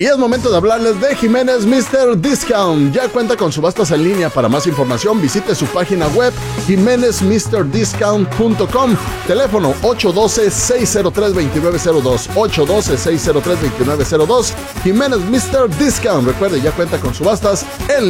Y es momento de hablarles de Jiménez Mr. Discount. Ya cuenta con subastas en línea. Para más información, visite su página web jimenezmrdiscount.com. Teléfono 812-603-2902. 812-603-2902. Jiménez Mr. Discount. Recuerde, ya cuenta con subastas en